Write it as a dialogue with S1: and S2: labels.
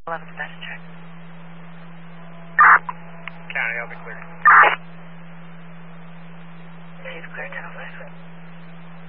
S1: 11 status check.
S2: County, I'll be clear.
S1: He's clear, 1005.